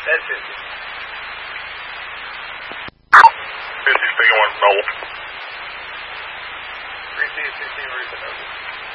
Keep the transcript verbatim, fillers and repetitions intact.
That's fifty. fifty, speaking one, Noble. three C is fifteen, Ruth and over.